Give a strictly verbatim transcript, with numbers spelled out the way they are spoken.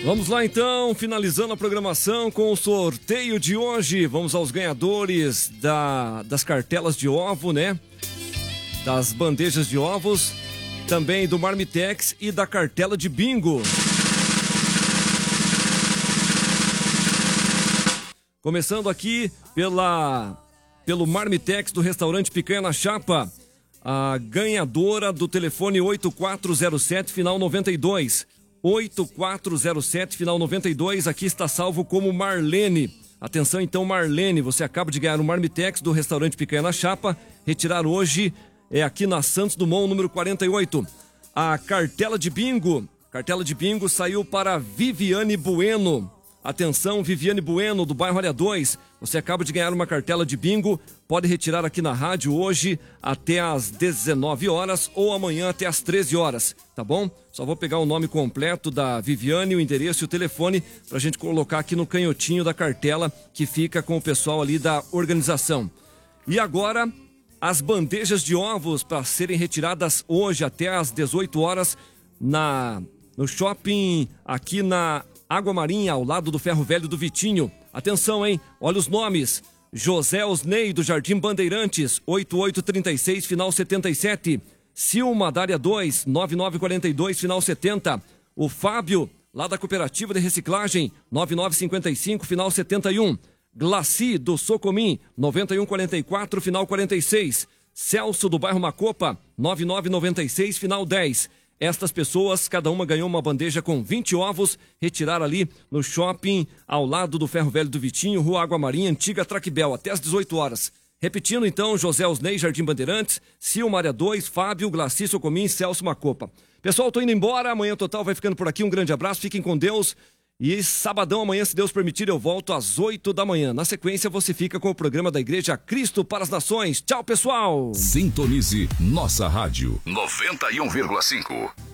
Vamos lá então, finalizando a programação com o sorteio de hoje. Vamos aos ganhadores da, das cartelas de ovo, né? Das bandejas de ovos, também do Marmitex e da cartela de bingo. Começando aqui pela, pelo Marmitex do restaurante Picanha na Chapa. A ganhadora do telefone oito quatro zero sete, final noventa e dois. oito quatro zero sete, final noventa e dois. Aqui está salvo como Marlene. Atenção então, Marlene, você acaba de ganhar um Marmitex do restaurante Picanha na Chapa. Retirar hoje é aqui na Santos Dumont, número quarenta e oito. A cartela de bingo. Cartela de bingo saiu para Viviane Bueno. Atenção, Viviane Bueno, do bairro Área dois. Você acaba de ganhar uma cartela de bingo. Pode retirar aqui na rádio hoje até às dezenove horas ou amanhã até às treze horas, tá bom? Só vou pegar o nome completo da Viviane, o endereço e o telefone pra gente colocar aqui no canhotinho da cartela que fica com o pessoal ali da organização. E agora, as bandejas de ovos para serem retiradas hoje até às dezoito horas na, no shopping aqui na Água Marinha, ao lado do Ferro Velho do Vitinho. Atenção, hein? Olha os nomes. José Osnei, do Jardim Bandeirantes, oito oito três seis, final setenta e sete. Silma, da área dois, nove nove quatro dois, final setenta. O Fábio, lá da Cooperativa de Reciclagem, nove nove cinco cinco, final setenta e um. Glaci, do Socomim, noventa e um quarenta e quatro, final quarenta e seis. Celso, do bairro Macopa, nove nove nove seis, final dez. Estas pessoas, cada uma ganhou uma bandeja com vinte ovos, retirar ali no shopping, ao lado do Ferro Velho do Vitinho, Rua Água Marinha, antiga Traquibel, até às dezoito horas. Repetindo então, José Osnei, Jardim Bandeirantes, Silma, área dois, Fábio, Glaci, Socomim, Celso, Macopa. Pessoal, tô indo embora, amanhã total vai ficando por aqui, um grande abraço, fiquem com Deus. E sabadão amanhã, se Deus permitir, eu volto às oito da manhã. Na sequência, você fica com o programa da Igreja Cristo para as Nações. Tchau, pessoal! Sintonize nossa rádio noventa e um vírgula cinco.